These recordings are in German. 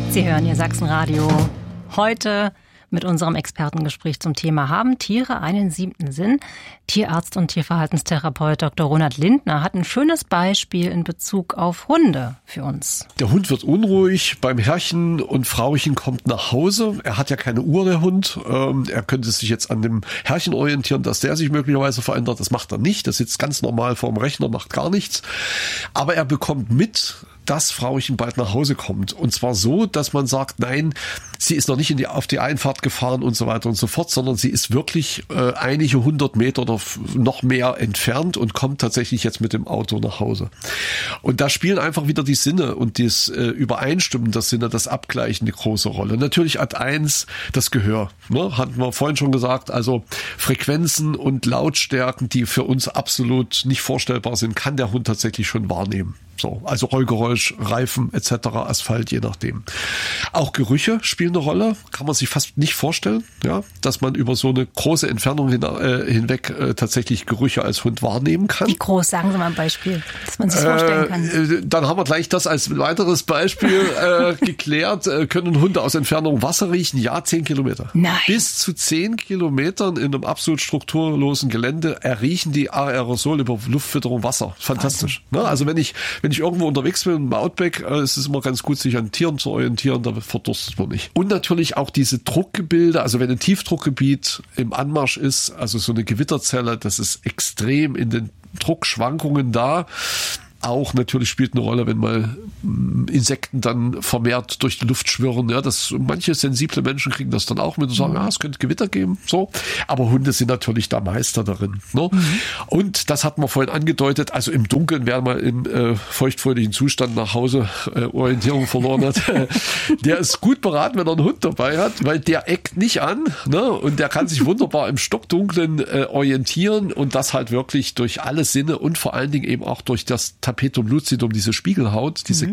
Sie hören Ihr Sachsenradio. Heute mit unserem Expertengespräch zum Thema: Haben Tiere einen siebten Sinn? Tierarzt und Tierverhaltenstherapeut Dr. Ronald Lindner hat ein schönes Beispiel in Bezug auf Hunde für uns. Der Hund wird unruhig beim Herrchen und Frauchen kommt nach Hause. Er hat ja keine Uhr, der Hund. Er könnte sich jetzt an dem Herrchen orientieren, dass der sich möglicherweise verändert. Das macht er nicht. Der sitzt ganz normal vorm Rechner, macht gar nichts. Aber er bekommt mit, dass Frauchen bald nach Hause kommt. Und zwar so, dass man sagt, nein, sie ist noch nicht auf die Einfahrt gefahren und so weiter und so fort, sondern sie ist wirklich einige 100 Meter oder noch mehr entfernt und kommt tatsächlich jetzt mit dem Auto nach Hause. Und da spielen einfach wieder die Sinne und das Übereinstimmen der Sinne, das Abgleichen eine große Rolle. Natürlich Ad 1 das Gehör. Ne? Hatten wir vorhin schon gesagt, also Frequenzen und Lautstärken, die für uns absolut nicht vorstellbar sind, kann der Hund tatsächlich schon wahrnehmen. So, also Rollgeräusch, Reifen etc., Asphalt, je nachdem. Auch Gerüche spielen eine Rolle, kann man sich fast nicht vorstellen, ja, dass man über so eine große Entfernung hinweg tatsächlich Gerüche als Hund wahrnehmen kann. Wie groß? Sagen Sie mal ein Beispiel, dass man sich vorstellen kann. Dann haben wir gleich das als weiteres Beispiel geklärt. Können Hunde aus Entfernung Wasser riechen? Ja, 10 Kilometer. Nein. Bis zu 10 Kilometern in einem absolut strukturlosen Gelände erriechen die Aerosole über Luftfütterung Wasser. Fantastisch. Ne? Also wenn ich irgendwo unterwegs bin, im Outback, ist es immer ganz gut, sich an Tieren zu orientieren, da verdurstet man nicht. Und natürlich auch diese Druckgebilde, also wenn ein Tiefdruckgebiet im Anmarsch ist, also so eine Gewitterzelle, das ist extrem in den Druckschwankungen da. Auch natürlich spielt eine Rolle, wenn mal Insekten dann vermehrt durch die Luft schwirren. Ja, das manche sensible Menschen kriegen das dann auch mit und sagen, es könnte Gewitter geben. So, aber Hunde sind natürlich da Meister darin. Ne? Und das hatten wir vorhin angedeutet. Also im Dunkeln, wer mal im feuchtfröhlichen Zustand nach Hause Orientierung verloren hat, der ist gut beraten, wenn er einen Hund dabei hat, weil der eckt nicht an, ne? Und der kann sich wunderbar im Stockdunklen orientieren und das halt wirklich durch alle Sinne und vor allen Dingen eben auch durch das Tapetum lucidum, diese Spiegelhaut, diese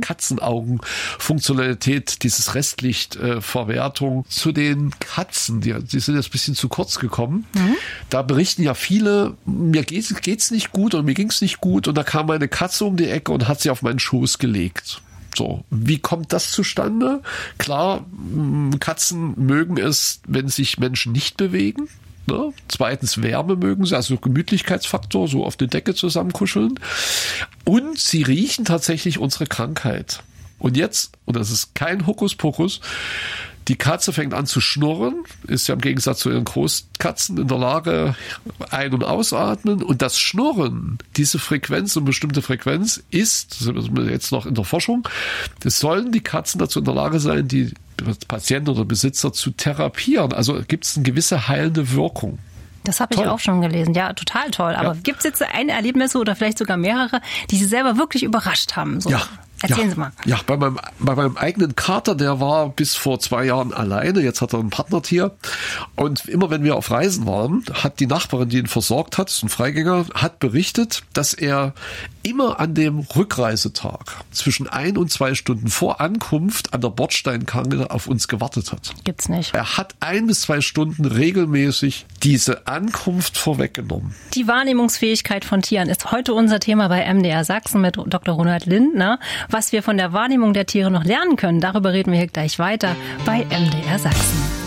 Katzenaugen-Funktionalität, dieses Restlichtverwertung. Zu den Katzen, die sind jetzt ein bisschen zu kurz gekommen. Da berichten ja viele, mir geht's nicht gut und mir ging's nicht gut und da kam meine Katze um die Ecke und hat sie auf meinen Schoß gelegt. So, wie kommt das zustande? Klar, Katzen mögen es, wenn sich Menschen nicht bewegen. Ne? Zweitens, Wärme mögen sie, also Gemütlichkeitsfaktor, so auf der Decke zusammenkuscheln. Und sie riechen tatsächlich unsere Krankheit. Und jetzt, und das ist kein Hokuspokus, die Katze fängt an zu schnurren, ist ja im Gegensatz zu ihren Großkatzen in der Lage, ein- und ausatmen. Und das Schnurren, diese Frequenz, eine bestimmte Frequenz, ist, das sind wir jetzt noch in der Forschung, das sollen die Katzen dazu in der Lage sein, die Patienten oder Besitzer zu therapieren. Also gibt es eine gewisse heilende Wirkung. Das habe ich auch schon gelesen. Ja, total toll. Aber gibt es jetzt ein Erlebnis oder vielleicht sogar mehrere, die Sie selber wirklich überrascht haben? So. Ja. Erzählen Sie mal. Ja, bei meinem eigenen Kater, der war bis vor 2 Jahren alleine. Jetzt hat er ein Partnertier. Und immer wenn wir auf Reisen waren, hat die Nachbarin, die ihn versorgt hat, ist ein Freigänger, hat berichtet, dass er immer an dem Rückreisetag zwischen 1 und 2 Stunden vor Ankunft an der Bordsteinkante auf uns gewartet hat. Gibt's nicht. Er hat 1 bis 2 Stunden regelmäßig diese Ankunft vorweggenommen. Die Wahrnehmungsfähigkeit von Tieren ist heute unser Thema bei MDR Sachsen mit Dr. Ronald Lindner. Was wir von der Wahrnehmung der Tiere noch lernen können, darüber reden wir hier gleich weiter bei MDR Sachsen.